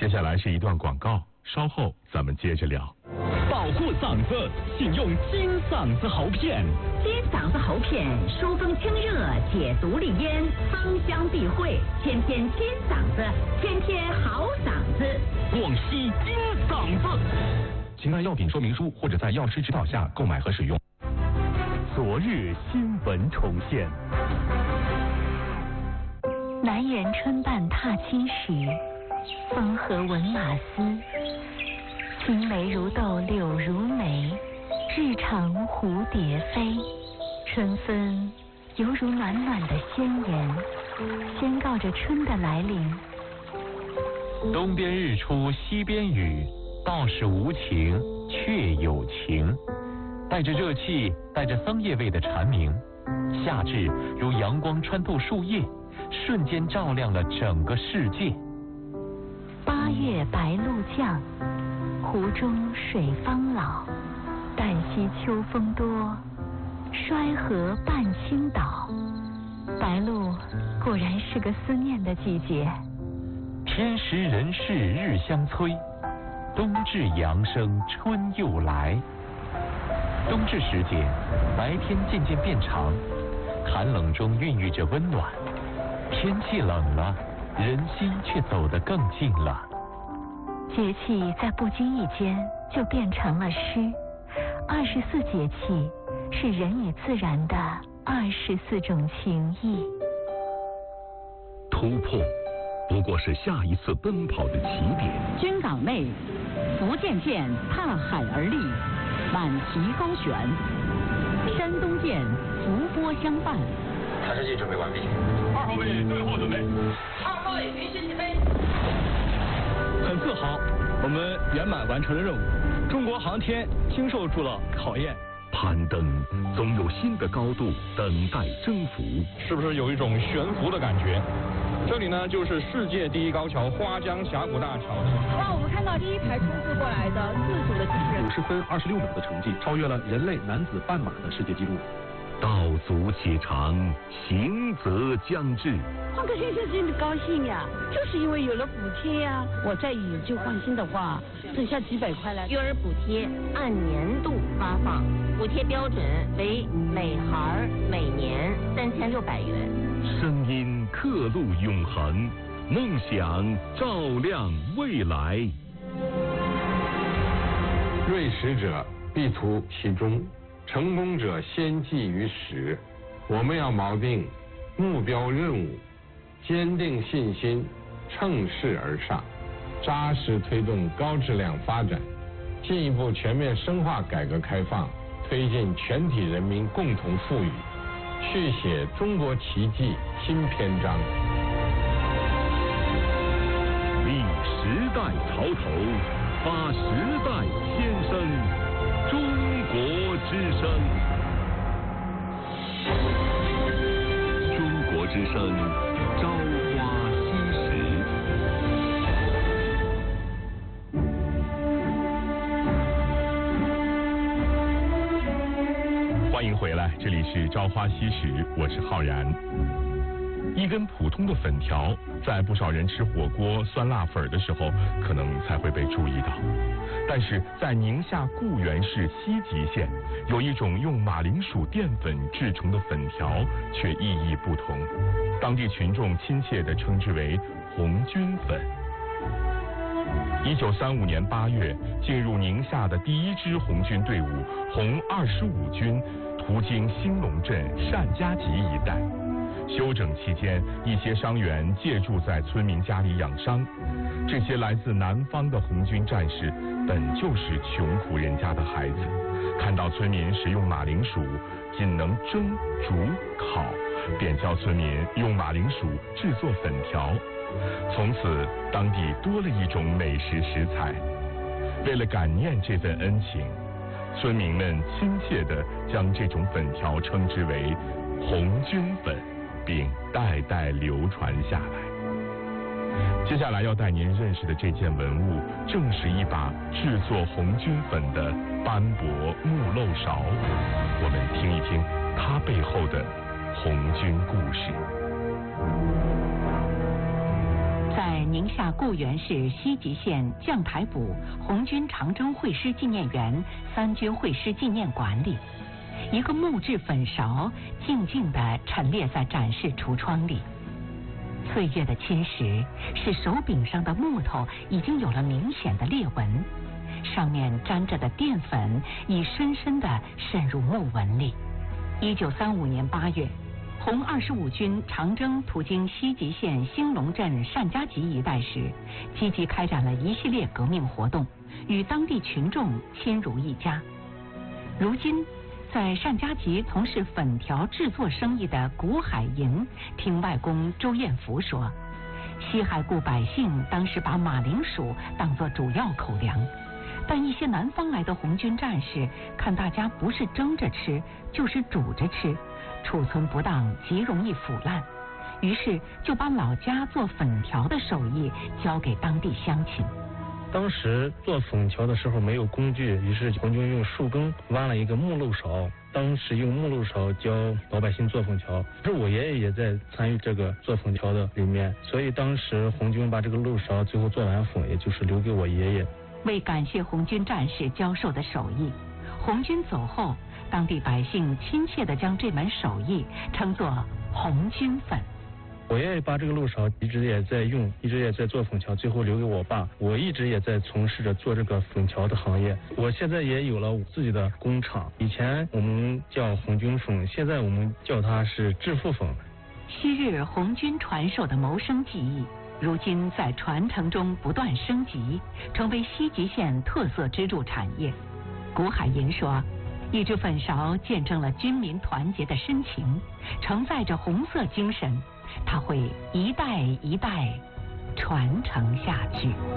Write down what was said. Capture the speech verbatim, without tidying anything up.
接下来是一段广告，稍后咱们接着聊。 保护嗓子，请用金嗓子喉片。 金嗓子喉片疏风清热，解毒利咽，芳香避秽，天天金嗓子，天天好嗓子。 广西金嗓子。 请按药品说明书或者在药师指导下购买和使用。 昨日新闻重现。 南园春半踏青时，风和闻马嘶。青梅如豆柳如眉，日长蝴蝶飞。春分犹如暖暖的宣言，宣告着春的来临。 东边日出西边雨，道是无晴却有晴。带着热气，带着桑叶味的蝉鸣，夏至如阳光穿透树叶，瞬间照亮了整个世界。 八月白露降，湖中水方老。旦夕秋风多，衰河半倾倒。白露果然是个思念的季节。 天时人事日相催，冬至阳生春又来。冬至时节，白天渐渐变长，寒冷中孕育着温暖。天气冷了，人心却走得更近了。 节气在不经意间就变成了诗。二十四节气是人与自然的二十四种情谊。 突破不过是下一次奔跑的起点。 军港内，福建舰踏海而立，满旗高悬；山东舰伏波相伴。 弹射器准备完毕。 二号位对后准备。 二号位允许起飞。 很自豪，我们圆满完成了任务。中国航天经受住了考验。 攀登总有新的高度等待征服。 是不是有一种悬浮的感觉？这里呢，就是世界第一高桥花江峡谷大桥。 哇，我们看到第一排冲刺过来的自主的机器人， 五十分二十六秒的成绩，超越了人类男子半马的世界纪录。 道阻且长，行则将至。 换个先生真的高兴呀，就是因为有了补贴呀。我再以旧换新的话，剩下几百块了。 育儿补贴按年度发放，补贴标准为每孩每年三千六百元。 声音刻录永恒，梦想照亮未来。 锐实者必图其中，成功者先记于始。我们要锚定目标任务，坚定信心，乘势而上，扎实推动高质量发展，进一步全面深化改革开放，推进全体人民共同富裕，续写中国奇迹新篇章。 立时代潮头，发时代先声，中国之声。中国之声，朝花夕拾。 欢迎回来，这里是朝花夕拾，我是浩然。一根普通的粉条，在不少人吃火锅酸辣粉的时候，可能才会被注意到。但是在宁夏固原市西吉县，有一种用马铃薯淀粉制成的粉条，却意义不同。当地群众亲切地称之为红军粉。一九三五年八月，进入宁夏的第一支红军队伍红二十五军，途经兴隆镇单家集一带。休整期间，一些伤员借住在村民家里养伤。这些来自南方的红军战士本就是穷苦人家的孩子，看到村民食用马铃薯仅能蒸、煮、烤，便教村民用马铃薯制作粉条。从此，当地多了一种美食食材。为了感念这份恩情，村民们亲切地将这种粉条称之为红军粉，并代代流传下来。接下来要带您认识的这件文物，正是一把制作红军粉的斑驳木漏勺。我们听一听它背后的红军故事。 在宁夏固原市西吉县将台堡红军长征会师纪念园三军会师纪念馆里，一个木质粉勺静静地陈列在展示橱窗里。岁月的侵蚀使手柄上的木头已经有了明显的裂纹，上面沾着的淀粉已深深地渗入木纹里。一九三五年八月，红二十五军长征途经西吉县兴隆镇单家集一带时，积极开展了一系列革命活动，与当地群众亲如一家。如今，在单家集从事粉条制作生意的古海银听外公周彦福说，西海固百姓当时把马铃薯当作主要口粮，但一些南方来的红军战士看大家不是蒸着吃，就是煮着吃，储存不当极容易腐烂，于是就把老家做粉条的手艺交给当地乡亲。 当时做粉条的时候没有工具，于是红军用树根挖了一个木漏勺，当时用木漏勺教老百姓做粉条。是我爷爷也在参与这个做粉条的里面，所以当时红军把这个漏勺最后做完粉，也就是留给我爷爷。 为感谢红军战士教授的手艺，红军走后，当地百姓亲切地将这门手艺称作红军粉。 我爷爷把这个漏勺一直也在用，一直也在做粉条，最后留给我爸。我一直也在从事着做这个粉条的行业。我现在也有了我自己的工厂，以前我们叫红军粉，现在我们叫它是致富粉。 昔日红军传授的谋生技艺，如今在传承中不断升级，成为西吉县特色支柱产业。古海银说，一只粉勺见证了军民团结的深情，承载着红色精神，它会一代一代传承下去。